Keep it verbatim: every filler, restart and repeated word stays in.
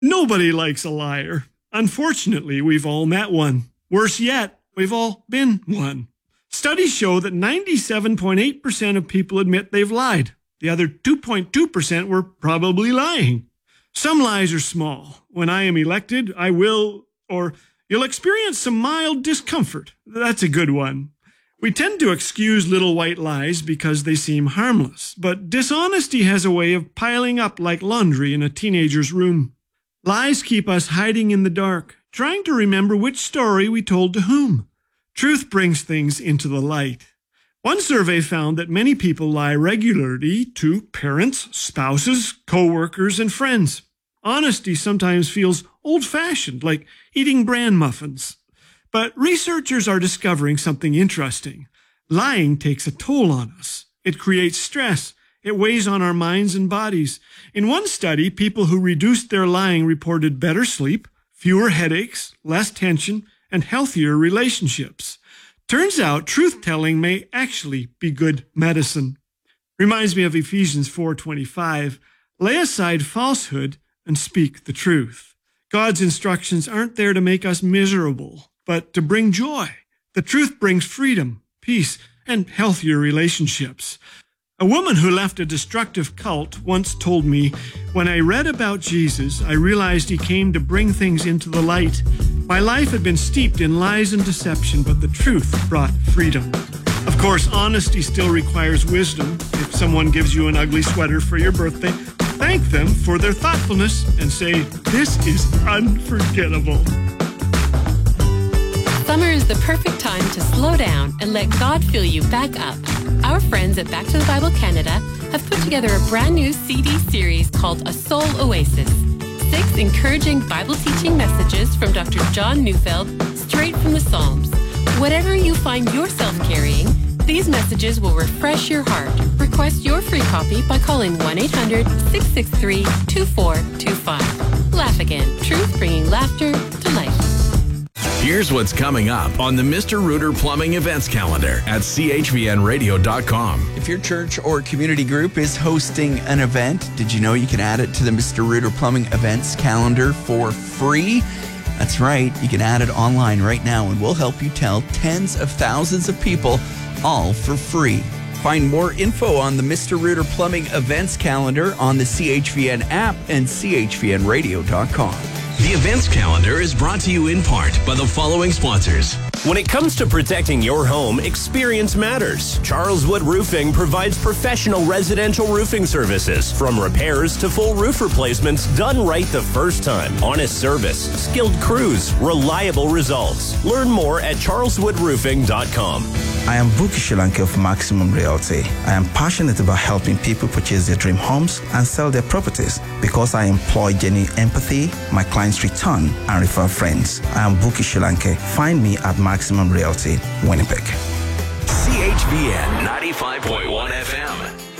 Nobody likes a liar. Unfortunately, we've all met one. Worse yet, we've all been one. Studies show that ninety-seven point eight percent of people admit they've lied. The other two point two percent were probably lying. Some lies are small. When I am elected, I will, or you'll experience some mild discomfort. That's a good one. We tend to excuse little white lies because they seem harmless, but dishonesty has a way of piling up like laundry in a teenager's room. Lies keep us hiding in the dark, trying to remember which story we told to whom. Truth brings things into the light. One survey found that many people lie regularly to parents, spouses, co-workers, and friends. Honesty sometimes feels old-fashioned, like eating bran muffins. But researchers are discovering something interesting. Lying takes a toll on us. It creates stress. It weighs on our minds and bodies. In one study, people who reduced their lying reported better sleep, fewer headaches, less tension, and healthier relationships. Turns out truth-telling may actually be good medicine. Reminds me of Ephesians four twenty-five. Lay aside falsehood and speak the truth. God's instructions aren't there to make us miserable, but to bring joy. The truth brings freedom, peace, and healthier relationships. A woman who left a destructive cult once told me, when I read about Jesus, I realized he came to bring things into the light. My life had been steeped in lies and deception, but the truth brought freedom. Of course, honesty still requires wisdom. If someone gives you an ugly sweater for your birthday, thank them for their thoughtfulness and say, this is unforgettable. Summer is the perfect time to slow down and let God fill you back up. Our friends at Back to the Bible Canada have put together a brand new C D series called A Soul Oasis. Six encouraging Bible teaching messages from Doctor John Neufeld, straight from the Psalms. Whatever you find yourself carrying, these messages will refresh your heart. Request your free copy by calling one eight hundred, six six three, two four two five. Laugh Again. Truth bringing laughter to life. Here's what's coming up on the Mister Rooter Plumbing Events Calendar at c h v n radio dot com. If your church or community group is hosting an event, did you know you can add it to the Mister Rooter Plumbing Events Calendar for free? That's right. You can add it online right now, and we'll help you tell tens of thousands of people, all for free. Find more info on the Mister Rooter Plumbing Events Calendar on the C H V N app and c h v n radio dot com. The events calendar is brought to you in part by the following sponsors. When it comes to protecting your home, experience matters. Charles Wood Roofing provides professional residential roofing services, from repairs to full roof replacements done right the first time. Honest service, skilled crews, reliable results. Learn more at charles wood roofing dot com. I am Buki Shilanke of Maximum Realty. I am passionate about helping people purchase their dream homes and sell their properties because I employ genuine empathy. My clients return and refer friends. I am Buki Shilanke. Find me at Maximum Realty, Winnipeg. C H V N ninety-five point one F M.